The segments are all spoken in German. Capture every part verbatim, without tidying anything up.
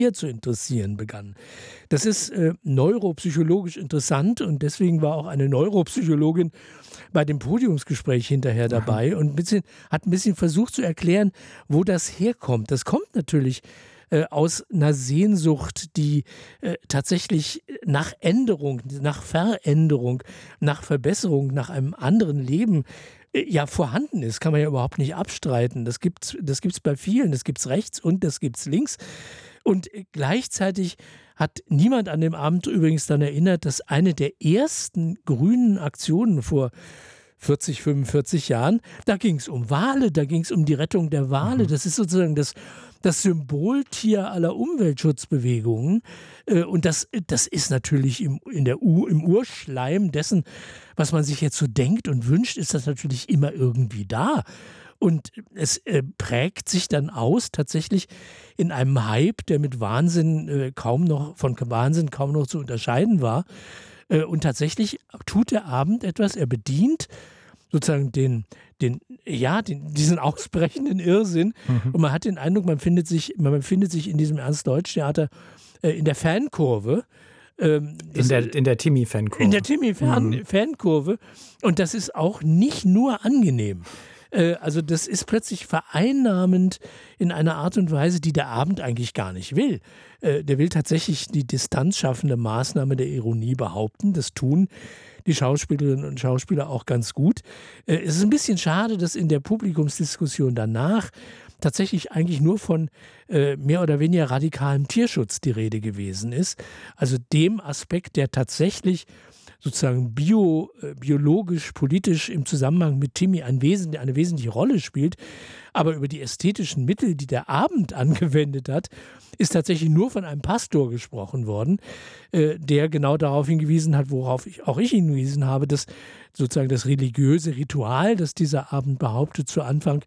zu interessieren begann. Das ist äh, neuropsychologisch interessant und deswegen war auch eine Neuropsychologin bei dem Podiumsgespräch hinterher dabei und ein bisschen, hat ein bisschen versucht zu erklären, wo das herkommt. Das kommt natürlich äh, aus einer Sehnsucht, die äh, tatsächlich nach Änderung, nach Veränderung, nach Verbesserung, nach einem anderen Leben äh, ja vorhanden ist, kann man ja überhaupt nicht abstreiten. Das gibt's, das gibt's bei vielen, das gibt's rechts und das gibt's links. Und gleichzeitig hat niemand an dem Abend übrigens dann erinnert, dass eine der ersten grünen Aktionen vor vierzig, fünfundvierzig Jahren, da ging es um Wale, da ging es um die Rettung der Wale. Das ist sozusagen das, das Symboltier aller Umweltschutzbewegungen. Äh, Und das, das ist natürlich im, in der U, im Urschleim dessen, was man sich jetzt so denkt und wünscht, ist das natürlich immer irgendwie da. Und es äh, prägt sich dann aus tatsächlich in einem Hype, der mit Wahnsinn äh, kaum noch, von Wahnsinn kaum noch zu unterscheiden war. Äh, und tatsächlich tut der Abend etwas, er bedient sozusagen den, den, ja, den, diesen ausbrechenden Irrsinn. Mhm. Und man hat den Eindruck, man findet sich, man befindet sich in diesem Ernst-Deutsch-Theater äh, in der Fankurve. Ähm, in der, in der Timmy-Fankurve. In der Timmy-Fankurve. Mhm. Und das ist auch nicht nur angenehm. Also das ist plötzlich vereinnahmend in einer Art und Weise, die der Abend eigentlich gar nicht will. Der will tatsächlich die distanzschaffende Maßnahme der Ironie behaupten. Das tun die Schauspielerinnen und Schauspieler auch ganz gut. Es ist ein bisschen schade, dass in der Publikumsdiskussion danach tatsächlich eigentlich nur von äh, mehr oder weniger radikalem Tierschutz die Rede gewesen ist. Also dem Aspekt, der tatsächlich sozusagen bio, äh, biologisch, politisch im Zusammenhang mit Timmy ein Wesen, eine wesentliche Rolle spielt. Aber über die ästhetischen Mittel, die der Abend angewendet hat, ist tatsächlich nur von einem Pastor gesprochen worden, äh, der genau darauf hingewiesen hat, worauf ich, auch ich hingewiesen habe, dass sozusagen das religiöse Ritual, das dieser Abend behauptet zu Anfang,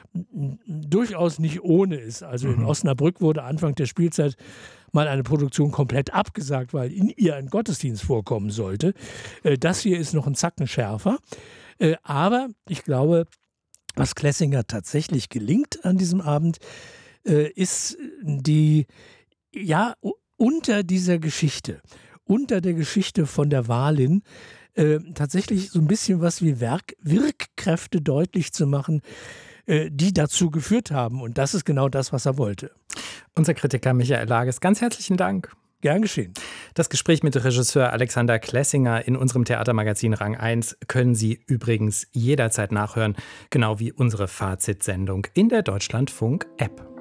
durchaus nicht ohne ist. Also in Osnabrück wurde Anfang der Spielzeit mal eine Produktion komplett abgesagt, weil in ihr ein Gottesdienst vorkommen sollte. Das hier ist noch ein Zacken schärfer. Aber ich glaube, was Clessinger tatsächlich gelingt an diesem Abend, ist die, ja, unter dieser Geschichte, unter der Geschichte von der Walin, äh, tatsächlich so ein bisschen was wie Werk, Wirkkräfte deutlich zu machen, die dazu geführt haben. Und das ist genau das, was er wollte. Unser Kritiker Michael Lages, ganz herzlichen Dank. Gern geschehen. Das Gespräch mit Regisseur Alexander Clessinger in unserem Theatermagazin Rang eins können Sie übrigens jederzeit nachhören, genau wie unsere Fazitsendung in der Deutschlandfunk-App.